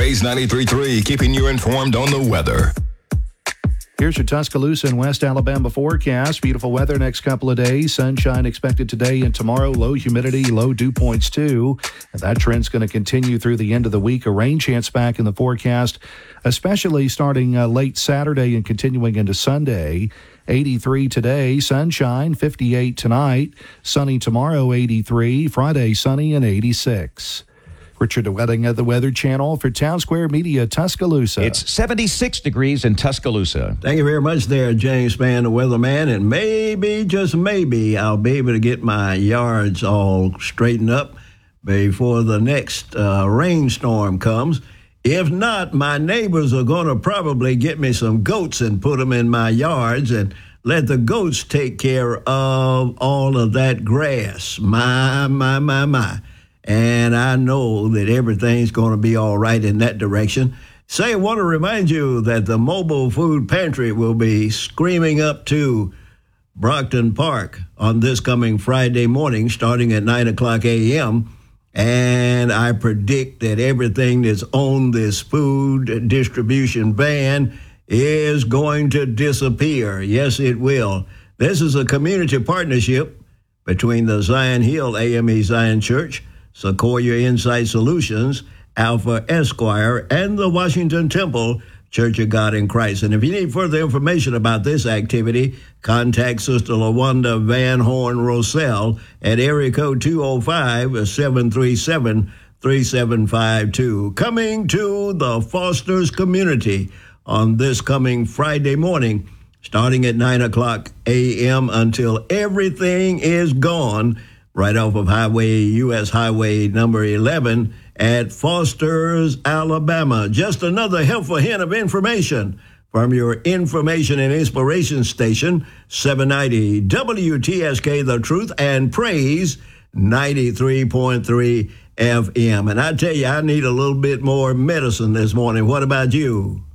Blaze 93.3, keeping you informed on the weather. Here's your Tuscaloosa and West Alabama forecast. Beautiful weather next couple of days. Sunshine expected today and tomorrow. Low humidity, low dew points too. And that trend's going to continue through the end of the week. A rain chance back in the forecast, especially starting late Saturday and continuing into Sunday. 83 today, sunshine, 58 tonight. Sunny tomorrow, 83. Friday, sunny and 86. Richard Wedding at the Weather Channel for Town Square Media, Tuscaloosa. It's 76 degrees in Tuscaloosa. Thank you very much there, James Spann, the weatherman. And maybe, just maybe, I'll be able to get my yards all straightened up before the next rainstorm comes. If not, my neighbors are going to probably get me some goats and put them in my yards and let the goats take care of all of that grass. My. And I know that everything's going to be all right in that direction. Say, I want to remind you that the mobile food pantry will be screaming up to Brockton Park on this coming Friday morning, starting at 9 o'clock a.m., and I predict that everything that's on this food distribution van is going to disappear. Yes, it will. This is a community partnership between the Zion Hill AME Zion Church, Sequoia Insight Solutions, Alpha Esquire, and the Washington Temple Church of God in Christ. And if you need further information about this activity, contact Sister LaWanda Van Horn Rossell at area code 205-737-3752. Coming to the Foster's community on this coming Friday morning, starting at 9 o'clock a.m. until everything is gone, right off of U.S. Highway number 11 at Foster's, Alabama. Just another helpful hint of information from your information and inspiration station, 790 WTSK, The Truth and Praise, 93.3 FM. And I tell you, I need a little bit more medicine this morning. What about you?